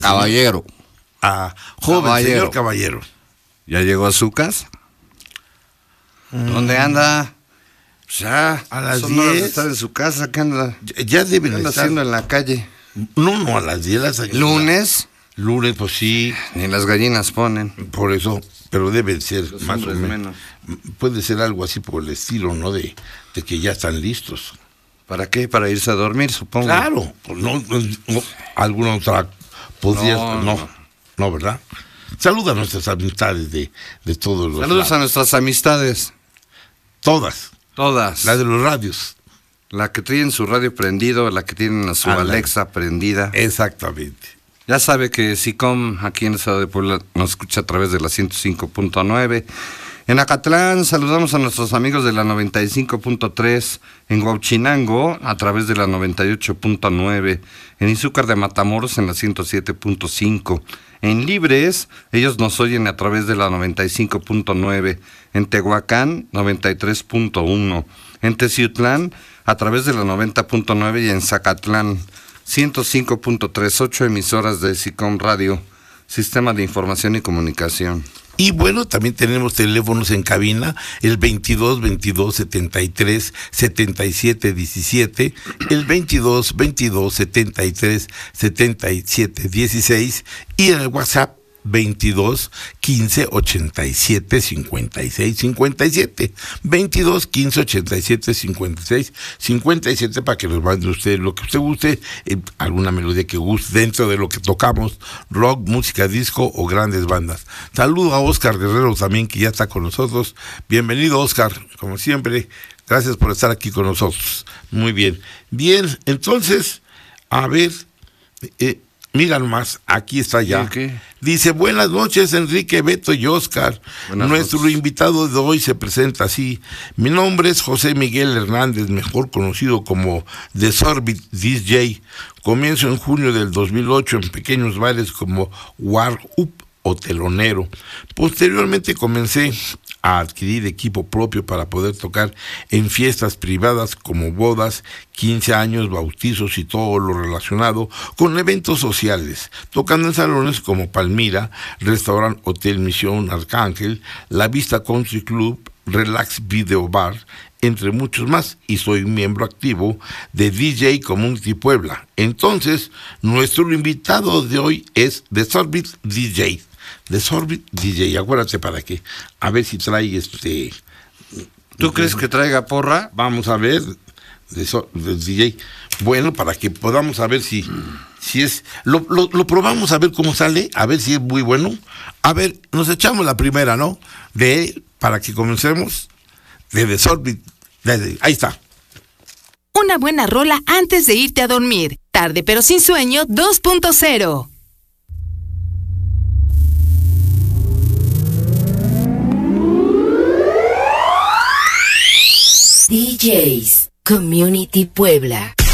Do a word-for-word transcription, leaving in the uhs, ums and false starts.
Caballero. Ah, joven, Caballero. señor Caballero. ¿Ya llegó a su casa? Mm. ¿Dónde anda? Ya, a las Son horas de diez. estar en su casa. ¿Qué anda, Ya, ya qué deben anda estar. haciendo en la calle? No, no, a las diez. La señora. ¿Lunes? Lunes, pues sí, Ni las gallinas ponen. por eso, pero deben ser Los más o hombres menos. menos. Puede ser algo así por el estilo, ¿no? De, de que ya están listos. ¿Para qué? Para irse a dormir, supongo. Claro, pues no, no, no, alguna otra podría, No, no, no. no, ¿verdad? Saluda a nuestras amistades de, de todos los Saludos a lados. nuestras amistades. Todas, Todas. la de los radios. La que tienen su radio prendido, la que tienen a su Ah, la- Alexa prendida. Exactamente. Ya sabe que SICOM aquí en el estado de Puebla nos escucha a través de la ciento cinco punto nueve. En Acatlán saludamos a nuestros amigos de la noventa y cinco punto tres. En Huauchinango a través de la noventa y ocho punto nueve. En Izúcar de Matamoros en la ciento siete punto cinco. En Libres ellos nos oyen a través de la noventa y cinco punto nueve. En Tehuacán noventa y tres punto uno. En Teciutlán a través de la noventa punto nueve y en Zacatlán ciento cinco punto tres, ocho emisoras de SICOM Radio, Sistema de Información y Comunicación. Y bueno, también tenemos teléfonos en cabina, el veintidós veintidós setenta y tres setenta y siete diecisiete, el veintidós veintidós setenta y tres setenta y siete dieciséis y en el WhatsApp veintidós quince ochenta y siete cincuenta y seis cincuenta y siete, veintidós quince ochenta y siete cincuenta y seis cincuenta y siete, para que nos mande usted lo que usted guste, eh, alguna melodía que guste dentro de lo que tocamos, rock, música disco o grandes bandas. Saludo a Oscar Guerrero también, que ya está con nosotros. Bienvenido, Oscar, como siempre, gracias por estar aquí con nosotros. Muy bien, bien, entonces, a ver, eh, mira nomás, aquí está ya. ¿Qué? Dice, buenas noches, Enrique, Beto y Oscar. Buenas Nuestro noches. invitado de hoy se presenta así. Mi nombre es José Miguel Hernández, mejor conocido como The Sorbit D J. Comienzo en junio del dos mil ocho en pequeños bares como War Up o Telonero. Posteriormente comencé a adquirir equipo propio para poder tocar en fiestas privadas como bodas, quince años, bautizos y todo lo relacionado con eventos sociales, tocando en salones como Palmira, Restaurant Hotel Misión Arcángel, La Vista Country Club, Relax Video Bar, entre muchos más, y soy miembro activo de D J Community Puebla. Entonces, nuestro invitado de hoy es The Sorbit D J. The Sorbit D J, acuérdate para qué. A ver si trae este... ¿Tú crees que traiga porra? Vamos a ver, de, so, de D J. Bueno, para que podamos saber si, si es... Lo, lo, lo probamos a ver cómo sale, a ver si es muy bueno. A ver, nos echamos la primera, ¿no? De, para que comencemos, de The Sorbit. De, de, ahí está. Una buena rola antes de irte a dormir. Tarde pero sin sueño dos punto cero. D Js Community Puebla.